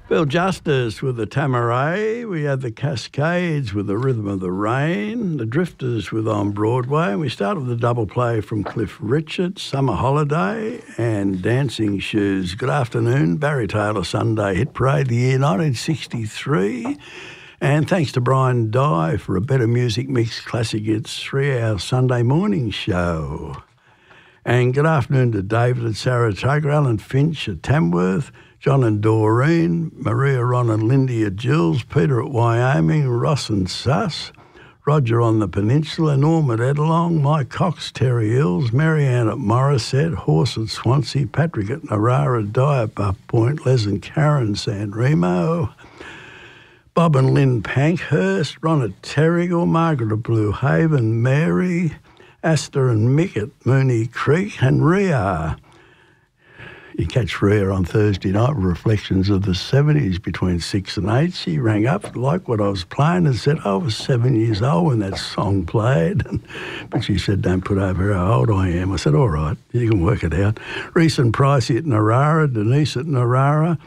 Bill Justice with the Tamaray. We had the Cascades with the Rhythm of the Rain. The Drifters with On Broadway. And we started with a double play from Cliff Richard, Summer Holiday and Dancing Shoes. Good afternoon, Barry Taylor Sunday Hit Parade, the year 1963. And thanks to Brian Dye for a Better Music Mix Classic Hits 3-hour Sunday morning show. And good afternoon to David at Saratoga, Alan Finch at Tamworth, John and Doreen, Maria, Ron and Lindy at Jules, Peter at Wyoming, Ross and Suss, Roger on the Peninsula, Norm at Edelong, Mike Cox, Terry Hills, Marianne at Morisset, Horse at Swansea, Patrick at Narara, Di at Buff Point, Les and Karen, San Remo, Bob and Lynn Pankhurst, Ron at Terrigal, Margaret at Blue Haven, Mary, Astor and Mick at Mooney Creek, and Rhea. You catch Rhea on Thursday night with Reflections of the 70s between 6 and 8. She rang up, liked what I was playing, and said, I was 7 years old when that song played. But she said, don't put over how old I am. I said, all right, you can work it out. Reese and Pricey at Narara, Denise at Narara,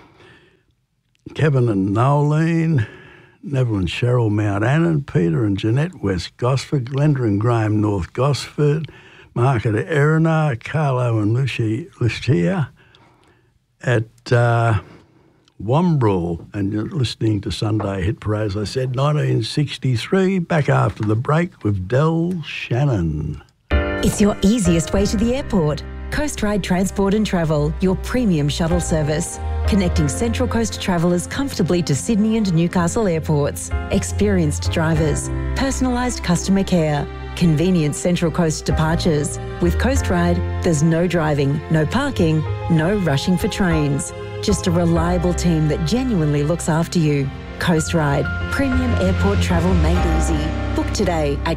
Kevin and Nolene, Neville and Cheryl Mount Annan, Peter and Jeanette West Gosford, Glenda and Graham North Gosford, Mark at Erina, Carlo and Lucia at Wombrel, and you're listening to Sunday Hit Parade, as I said, 1963, back after the break with Del Shannon. It's your easiest way to the airport. Coast Ride Transport and Travel, your premium shuttle service. Connecting Central Coast travellers comfortably to Sydney and Newcastle airports. Experienced drivers, personalised customer care, convenient Central Coast departures. With Coast Ride, there's no driving, no parking, no rushing for trains. Just a reliable team that genuinely looks after you. Coast Ride, premium airport travel made easy. Book today at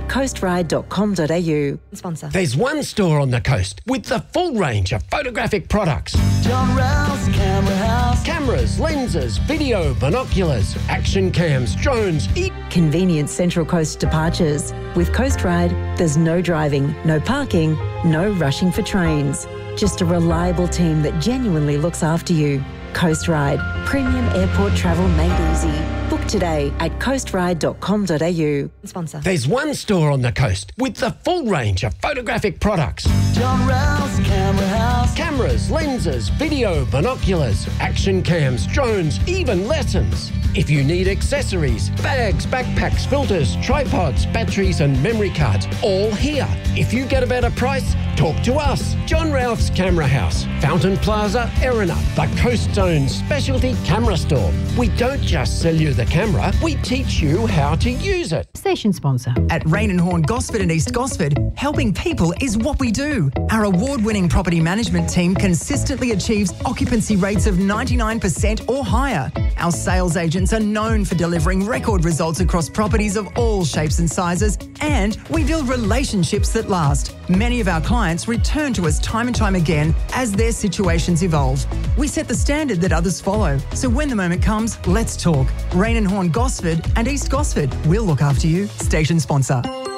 coastride.com.au. Sponsor. There's one store on the coast with the full range of photographic products. John Rouse Camera House. Cameras, lenses, video, binoculars, action cams, drones. Convenient Central Coast departures. With Coast Ride, there's no driving, no parking, no rushing for trains. Just a reliable team that genuinely looks after you. Coast Ride, premium airport travel made easy. Book today at coastride.com.au. Sponsor. There's one store on the coast with the full range of photographic products. John Rouse Camera House. Cameras, lenses, video, binoculars, action cams, drones, even lessons. If you need accessories, bags, backpacks, filters, tripods, batteries and memory cards, all here. If you get a better price, talk to us. John Ralph's Camera House, Fountain Plaza, Erina, the Coast Zone specialty camera store. We don't just sell you the camera, we teach you how to use it. Station sponsor. At Rain and Horn Gosford and East Gosford, helping people is what we do. Our award-winning property management team consistently achieves occupancy rates of 99% or higher. Our sales agents are known for delivering record results across properties of all shapes and sizes, and we build relationships that last. Many of our clients return to us time and time again as their situations evolve. We set the standard that others follow, so when the moment comes, let's talk. Rain and Horn Gosford and East Gosford, we'll look after you. Station sponsor.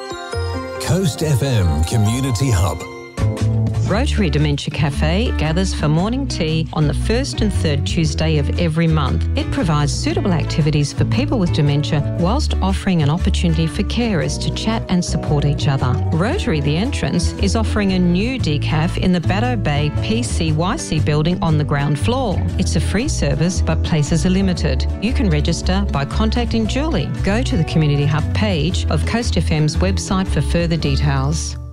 Coast FM Community Hub. Rotary Dementia Cafe gathers for morning tea on the first and third Tuesday of every month. It provides suitable activities for people with dementia whilst offering an opportunity for carers to chat and support each other. Rotary The Entrance is offering a new decaf in the Baddo Bay PCYC building on the ground floor. It's a free service, but places are limited. You can register by contacting Julie. Go to the Community Hub page of Coast FM's website for further details.